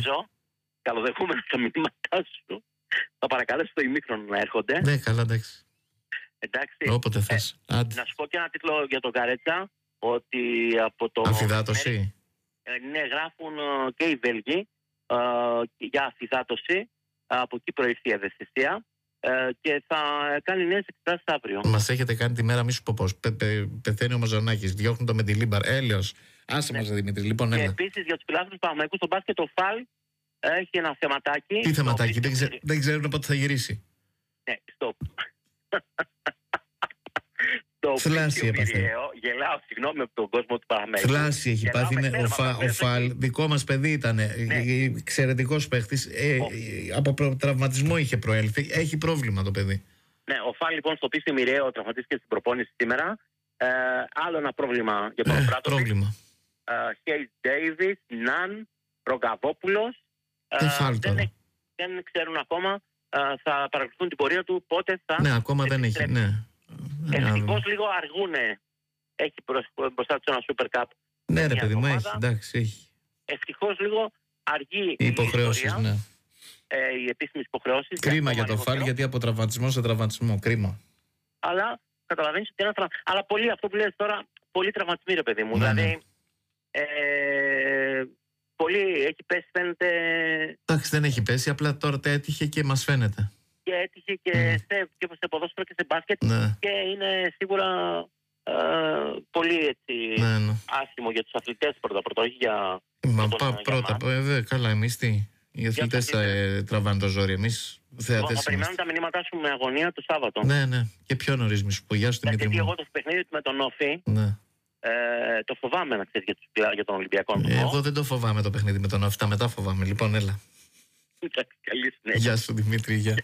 συνεχίζω. Καλοδεχούμενα τα μηνύματά σου. Θα παρακαλέσω το ημίχρονο να έρχονται. Ναι, καλά, εντάξει. Εντάξει. Όποτε θες. Να σου πω και ένα τίτλο για τον Καρέτσα. Ότι από το. Αφυδάτωση. Ναι, γράφουν και οι Βέλγοι για αφυδάτωση. Από εκεί προήλθε η ευαισθησία. Και θα κάνει νέες εξετάσεις αύριο. Μας έχετε κάνει τη μέρα, μη σου πω πώς. Πεθαίνει ο Μαζονάκης, διώχνουν το με τη Λίμπαρ. Έλεος. Άσε μας, Δημήτρη. Λοιπόν, και έλα. επίσης για τους φιλάθλους του Παναθηναϊκού στο μπάσκετ, ο Φαλ έχει ένα θεματάκι. Τι θεματάκι, δεν ξέρουν πότε θα γυρίσει. Ναι, στο Θλάση έπαθε. Γελάω, συγγνώμη από τον κόσμο του Παναθηναϊκού. Θλάση έχει πάθει. Ο Φαλ, δικό μας παιδί ήταν. Εξαιρετικός παίχτης. Από τραυματισμό είχε προέλθει. Έχει πρόβλημα το παιδί. Ναι, ο Φαλ λοιπόν στο πίστη Μοιραίο τραυματίστηκε στην προπόνηση σήμερα. Άλλο ένα πρόβλημα για τον Πράτο. Πρόβλημα. Χέις Ντέιβις, Ναν, Ρογκαβόπουλος. Δεν ξέρουν ακόμα. Θα παρακολουθούν την πορεία του πότε θα. Ναι, ακόμα δεν έχει. Ναι. Ευτυχώς λίγο αργούνε. Έχει μπροστά του ένα Super Cup. Ναι, ρε παιδί μου, έχει. Εντάξει, έχει. Ευτυχώς λίγο αργεί οι υποχρεώσεις, ναι. Οι επίσημες υποχρεώσεις. Κρίμα για το Φαλ, γιατί από τραυματισμό σε τραυματισμό. Κρίμα. Αλλά καταλαβαίνεις ότι ένα αλλά πολύ αυτό που λες τώρα, πολύ τραυματισμοί, ρε παιδί μου. Ναι, δηλαδή. Πολύ έχει πέσει, φαίνεται. Εντάξει, δεν έχει πέσει, απλά τώρα έτυχε και μας φαίνεται. Και έτυχε και σε ποδόσφαιρο και σε μπάσκετ. Ναι. Και είναι σίγουρα πολύ έτσι, άσχημο για τους αθλητές πρώτα, όχι για. Πρώτα, καλά, εμείς τι. Οι αθλητές τραβάνε το ζόρι, εμείς θεατές. Θα περιμένουν τα μηνύματά σου με αγωνία το Σάββατο. Ναι, ναι. Και πιο νωρίς, μη σου πω. Γεια σου, Δημήτρη. Γιατί εγώ το παιχνίδι με τον Όφη. Ναι. Το φοβάμαι να ξέρεις για τον Ολυμπιακό. Εγώ δεν το φοβάμαι το παιχνίδι με τον Όφη. Τα μετά φοβάμαι. Λοιπόν, έλα. Καλή συνέχεια. Γεια σου, Δημήτρη. Γεια.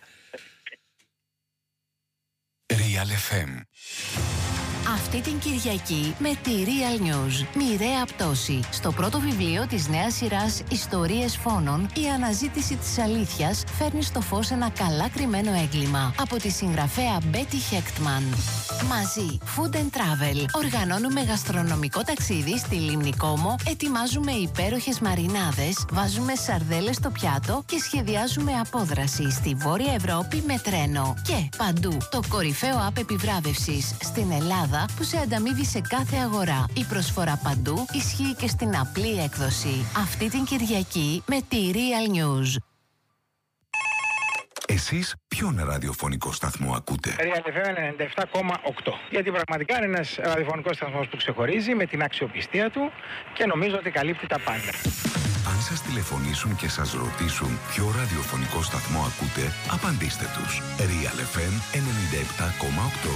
Real FM. Αυτή την Κυριακή με τη Real News. Μοιραία πτώση. Στο πρώτο βιβλίο της νέας σειράς Ιστορίες Φόνων, η αναζήτηση της αλήθειας φέρνει στο φως ένα καλά κρυμμένο έγκλημα. Από τη συγγραφέα Betty Hechtman. Μαζί, Food and Travel. Οργανώνουμε γαστρονομικό ταξίδι στη Λίμνη Κόμο, ετοιμάζουμε υπέροχες μαρινάδες, βάζουμε σαρδέλες στο πιάτο και σχεδιάζουμε απόδραση στη Βόρεια Ευρώπη με τρένο. Και παντού, το κορυφαίο app επιβράβευσης στην Ελλάδα που σε ανταμείβει σε κάθε αγορά. Η προσφορά παντού ισχύει και στην απλή έκδοση. Αυτή την Κυριακή με τη Real News. Εσείς ποιον ραδιοφωνικό σταθμό ακούτε? Real FM 97,8. Γιατί πραγματικά είναι ένας ραδιοφωνικός σταθμός που ξεχωρίζει με την αξιοπιστία του και νομίζω ότι καλύπτει τα πάντα. Αν σας τηλεφωνήσουν και σας ρωτήσουν ποιο ραδιοφωνικό σταθμό ακούτε, απαντήστε τους. Real FM 97,8.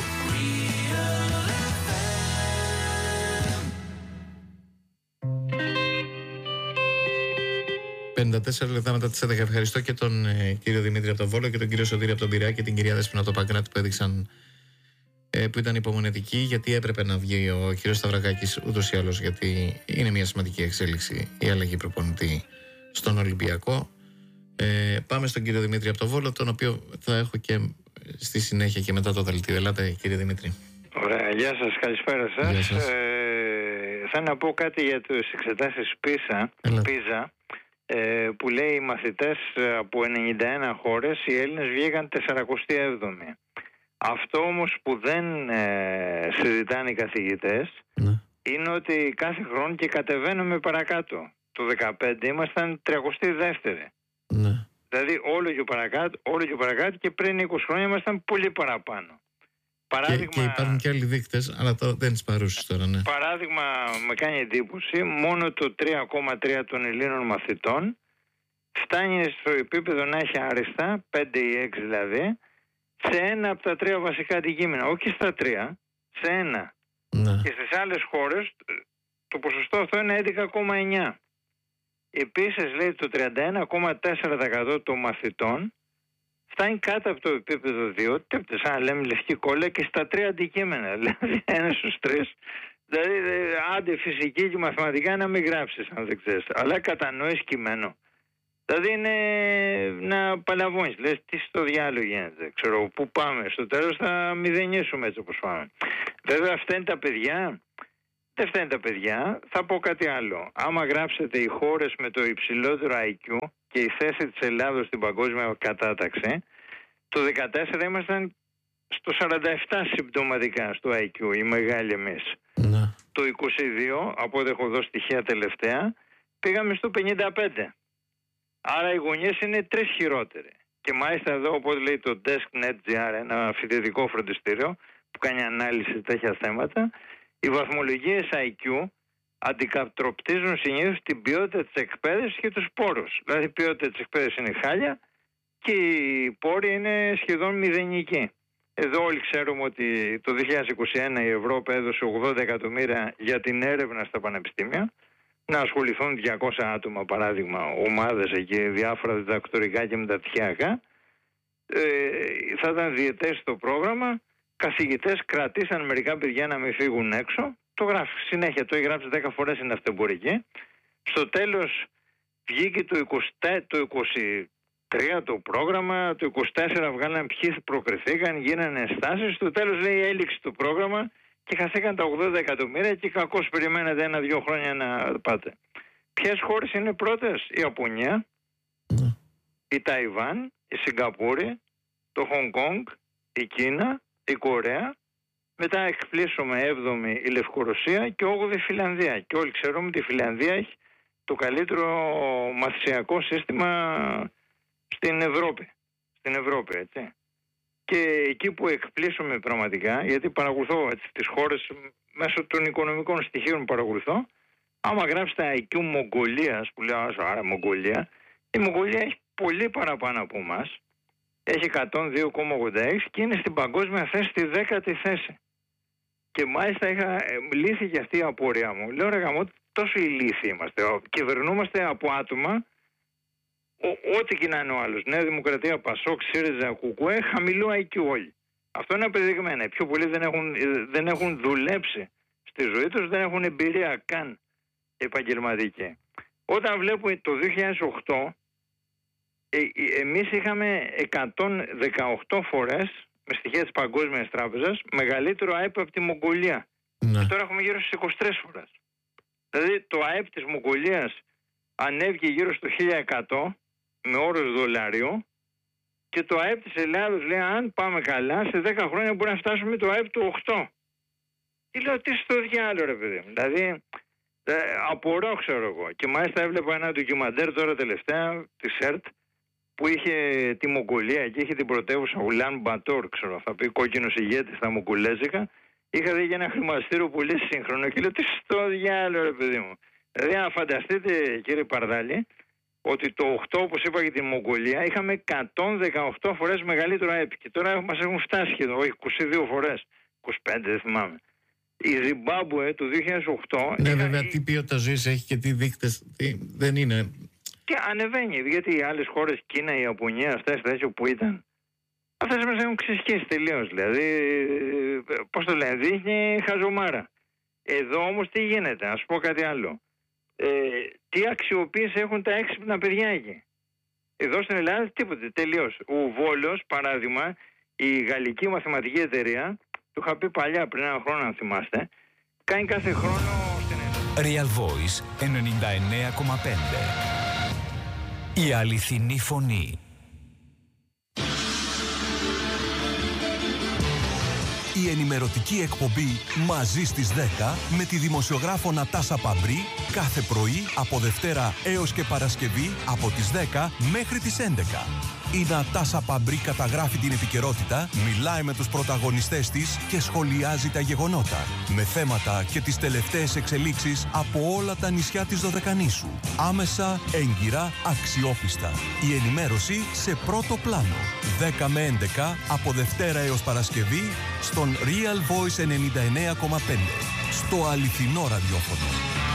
54 λεπτά μετά τις 11. Ευχαριστώ και τον κύριο Δημήτρη από τον Βόλο και τον κύριο Σωτήρη από τον Πειραιά και την κυρία Δέσποινα από το Παγκράτη που έδειξαν, που ήταν υπομονετικοί, γιατί έπρεπε να βγει ο κύριος Σταυρακάκης ούτως ή άλλως, γιατί είναι μια σημαντική εξέλιξη η αλλαγή προπονητή στον Ολυμπιακό. Πάμε στον κύριο Δημήτρη από τον Βόλο, τον οποίο θα έχω και στη συνέχεια και μετά το δελτίο. Ελάτε, κύριε Δημήτρη. Ωραία, γεια σας, καλησπέρα σας. Γεια σας. Θα να πω κάτι για τις εξετάσεις PISA, που λέει οι μαθητές από 91 χώρες, οι Έλληνες βγήκαν 47η. Αυτό όμως που δεν συζητάνε οι καθηγητές είναι ότι κάθε χρόνο και κατεβαίνουμε παρακάτω. Το 2015 ήμασταν 32η. Ναι. Δηλαδή όλο και παρακάτω και πριν 20 χρόνια ήμασταν πολύ παραπάνω. Παράδειγμα, και υπάρχουν και άλλοι δείκτες, αλλά δεν τις παρούσεις τώρα, ναι. Παράδειγμα, με κάνει εντύπωση, μόνο το 3,3 των Ελλήνων μαθητών φτάνει στο επίπεδο να έχει άριστα, 5 ή 6 δηλαδή, σε ένα από τα 3 βασικά αντικείμενα. Όχι στα 3, σε ένα. Ναι. Και στις άλλες χώρες το ποσοστό αυτό είναι 11,9. Επίσης, λέει, το 31,4% των μαθητών φτάνει κάτω από το επίπεδο 2, σαν να λέμε λευκή κόλλα, και στα 3 αντικείμενα. Δηλαδή, ένα στους 3. Δηλαδή, άντε φυσική και μαθηματικά να μην γράψεις, αν δεν ξέρεις. Αλλά κατανοείς κείμενο. Δηλαδή, είναι να παλαβώνεις. Λες, τι στο διάλογο γίνεται. Ξέρω, πού πάμε. Στο τέλος θα μηδενίσουμε έτσι όπως πάμε. Βέβαια, αυτά είναι τα παιδιά. Δεν φταίνουν τα παιδιά. Θα πω κάτι άλλο. Άμα γράψετε οι χώρες με το υψηλότερο IQ και η θέση της Ελλάδος στην παγκόσμια κατάταξη, το 2014 ήμασταν στο 47 συμπτωματικά στο IQ, οι μεγάλοι εμείς. Ναι. Το 22, από ό,τι έχω δώσει στοιχεία τελευταία, πήγαμε στο 55. Άρα οι γωνιές είναι 3 χειρότεροι. Και μάλιστα εδώ, όπως λέει το DeskNet.gr, ένα φοιτητικό φροντιστήριο που κάνει ανάλυση σε τέτοια θέματα, οι βαθμολογίες IQ αντικατοπτρίζουν συνήθως την ποιότητα της εκπαίδευσης και τους πόρους. Δηλαδή η ποιότητα της εκπαίδευσης είναι χάλια και οι πόροι είναι σχεδόν μηδενικοί. Εδώ όλοι ξέρουμε ότι το 2021 η Ευρώπη έδωσε 80 εκατομμύρια για την έρευνα στα πανεπιστήμια, να ασχοληθούν 200 άτομα, παράδειγμα, ομάδες εκεί, διάφορα διδακτορικά και μεταπτυχιακά. Θα ήταν διετές στο πρόγραμμα, καθηγητές κρατήσαν μερικά παιδιά να μην φύγουν έξω. Το γράφει συνέχεια, το έχει γράψει 10 φορές, είναι αυτεμπορική. Στο τέλος βγήκε το 23 το πρόγραμμα, το 24 βγάλαν ποιοι προκριθήκαν, γίνανε ενστάσεις. Στο τέλος λέει έληξε το πρόγραμμα και χαθήκαν τα 80 εκατομμύρια και κακώς περιμένετε 1-2 χρόνια να πάτε. Ποιες χώρες είναι πρώτες? Η Ιαπωνία, η Ταϊβάν, η Σιγκαπούρη, το Χονγκ Κονγκ, η Κίνα, η Κορέα. Μετά εκπλήσουμε 7η η Λευκορωσία και 8η η Φιλανδία. Και όλοι ξέρουμε ότι η Φιλανδία έχει το καλύτερο μαθησιακό σύστημα στην Ευρώπη. Στην Ευρώπη, έτσι. Και εκεί που εκπλήσουμε πραγματικά, γιατί παρακολουθώ τις χώρες μέσω των οικονομικών στοιχείων παρακολουθώ, άμα γράψετε IQ Μογγολίας, που λέω άρα Μογγολία, η Μογγολία έχει πολύ παραπάνω από εμάς. Έχει 102,86 και είναι στην παγκόσμια θέση στη 10η θέση. Και μάλιστα λύθηκε αυτή η απορία μου. Λέω ρε γαμώ, τόσο ηλίθιοι είμαστε. Κυβερνούμαστε από άτομα, ό,τι και να είναι ο άλλος. Νέα Δημοκρατία, Πασόκ, ΣΥΡΙΖΑ, Κουκουέ, χαμηλό IQ όλοι. Αυτό είναι απεδειγμένο. Οι πιο πολλοί δεν έχουν δουλέψει στη ζωή τους, δεν έχουν εμπειρία καν επαγγελματική. Όταν βλέπουμε το 2008, εμείς είχαμε 118 φορές, με στοιχεία της Παγκόσμιας Τράπεζας, μεγαλύτερο ΑΕΠ από τη Μογγολία. Ναι. Και τώρα έχουμε γύρω στις 23 φορές. Δηλαδή το ΑΕΠ της Μογγολίας ανέβηκε γύρω στο 1100 με όρος δολάριο και το ΑΕΠ της Ελλάδος, λέει, αν πάμε καλά, σε 10 χρόνια μπορεί να φτάσουμε το ΑΕΠ του 8. Και λέω, τι στο διάλογο ρε παιδί μου. Δηλαδή, απορώ ξέρω εγώ. Και μάλιστα έβλεπα ένα ντοκιμαντέρ τώρα τελευταία, τη ΣΕΡΤ, που είχε τη Μογγολία και είχε την πρωτεύουσα Ουλάν Μπατόρ, ξέρω, θα πει κόκκινος ηγέτης στα μογγολέζικα. Είχα δει για ένα χρηματιστήριο πολύ σύγχρονο και λέω, τι στο διάλογο ρε παιδί μου. Δηλαδή, να φανταστείτε, κύριε Παρδάλη, ότι το 8, όπως είπα για τη Μογγολία, είχαμε 118 φορές μεγαλύτερο ΑΕΠ. Και τώρα μας έχουν φτάσει σχεδόν, όχι 22 φορές, 25 δεν θυμάμαι. Η Ζιμπάμπουε το 2008... Ναι, βέβαια, τι ποιότητα ζωής έχει και τι δείκτες, δεν είναι... Και ανεβαίνει, γιατί οι άλλες χώρες, Κίνα, η Ιαπωνία, αυτές που ήταν, αυτές μας έχουν ξεσχέσει τελείως. Δηλαδή, πώς το λένε, δείχνει χαζομάρα. Εδώ όμως τι γίνεται, να σου πω κάτι άλλο. Τι αξιοποίηση έχουν τα έξυπνα παιδιά εκεί. Εδώ στην Ελλάδα τίποτε, τελείως. Ο Βόλος, παράδειγμα, η γαλλική μαθηματική εταιρεία, το είχα πει παλιά πριν ένα χρόνο, αν θυμάστε, κάνει κάθε χρόνο στην Ελλάδα. Real Voice 99,5. Η αληθινή φωνή. Η ενημερωτική εκπομπή «Μαζί στις 10» με τη δημοσιογράφο Νατάσα Παμπρί κάθε πρωί από Δευτέρα έως και Παρασκευή από τις 10 μέχρι τις 11. Η Νατάσα Παμπρί καταγράφει την επικαιρότητα, μιλάει με τους πρωταγωνιστές της και σχολιάζει τα γεγονότα με θέματα και τις τελευταίες εξελίξεις από όλα τα νησιά της Δωδεκανήσου. Άμεσα, έγκυρα, αξιόπιστα. Η ενημέρωση σε πρώτο πλάνο. 10 με 11 από Δευτέρα έως Παρασκευή στον Real Voice 99,5. Στο αληθινό ραδιόφωνο.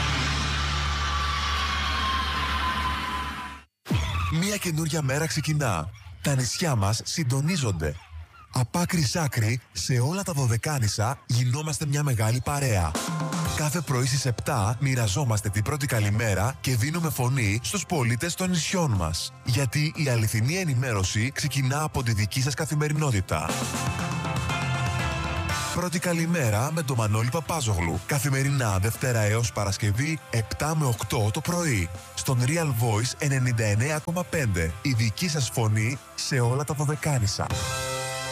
Μια καινούρια μέρα ξεκινά. Τα νησιά μας συντονίζονται. Από άκρη σ' άκρη, σε όλα τα Δωδεκάνησα γινόμαστε μια μεγάλη παρέα. Κάθε πρωί στις 7 μοιραζόμαστε την πρώτη καλημέρα και δίνουμε φωνή στους πολίτες των νησιών μας. Γιατί η αληθινή ενημέρωση ξεκινά από τη δική σας καθημερινότητα. Πρώτη καλημέρα με τον Μανώλη Παπάζογλου. Καθημερινά Δευτέρα έως Παρασκευή 7 με 8 το πρωί. Στον Real Voice 99,5. Η δική σας φωνή σε όλα τα Δωδεκάνησα.